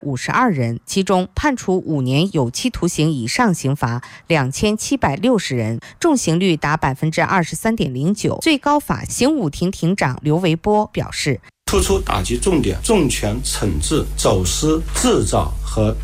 52人，其中判处5年有期徒刑以上刑罚2760人，重刑率达23.09%。最高法刑务庭庭长刘维波表示， 突出打击重点，重拳惩治走私、制造和